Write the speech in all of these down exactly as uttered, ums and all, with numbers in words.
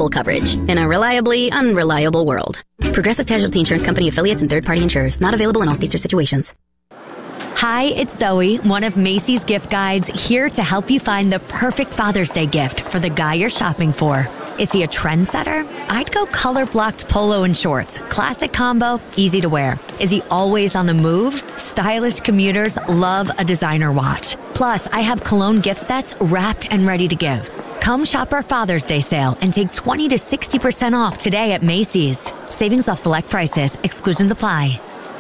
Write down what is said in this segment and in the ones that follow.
reliable coverage in a reliably unreliable world. Progressive Casualty Insurance Company affiliates and third-party insurers. Not available in all states or situations. Hi, it's Zoe, one of Macy's gift guides, here to help you find the perfect Father's Day gift for the guy you're shopping for. Is he a trendsetter? I'd go color-blocked polo and shorts. Classic combo, easy to wear. Is he always on the move? Stylish commuters love a designer watch. Plus, I have cologne gift sets wrapped and ready to give. Come shop our Father's Day sale and take twenty to sixty percent off today at Macy's. Savings off select prices. Exclusions apply.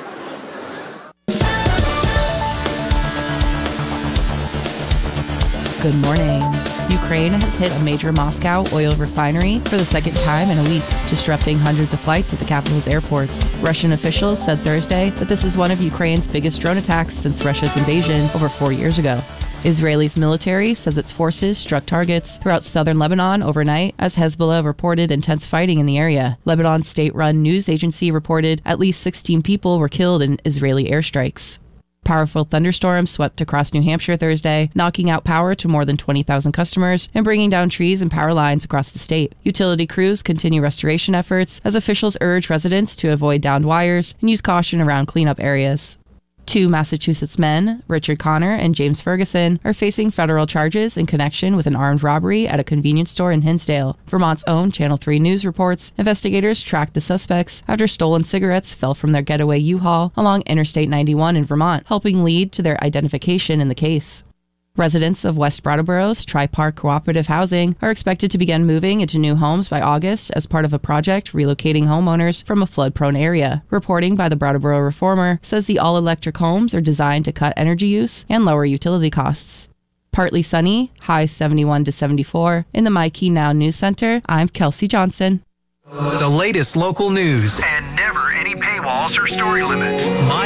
Good morning. Ukraine has hit a major Moscow oil refinery for the second time in a week, disrupting hundreds of flights at the capital's airports. Russian officials said Thursday that this is one of Ukraine's biggest drone attacks since Russia's invasion over four years ago. Israel's military says its forces struck targets throughout southern Lebanon overnight as Hezbollah reported intense fighting in the area. Lebanon's state-run news agency reported at least sixteen people were killed in Israeli airstrikes. Powerful thunderstorms swept across New Hampshire Thursday, knocking out power to more than twenty thousand customers and bringing down trees and power lines across the state. Utility crews continue restoration efforts as officials urge residents to avoid downed wires and use caution around cleanup areas. Two Massachusetts men, Richard Connor and James Ferguson, are facing federal charges in connection with an armed robbery at a convenience store in Hinsdale. Vermont's own Channel three News reports investigators tracked the suspects after stolen cigarettes fell from their getaway U-Haul along Interstate ninety-one in Vermont, helping lead to their identification in the case. Residents of West Brattleboro's Tri-Park Cooperative Housing are expected to begin moving into new homes by August as part of a project relocating homeowners from a flood-prone area. Reporting by the Brattleboro Reformer says the all-electric homes are designed to cut energy use and lower utility costs. Partly sunny, high seventy-one to seventy-four. In the My Key Now News Center, I'm Kelsey Johnson. The latest local news and never any paywalls or story limits. My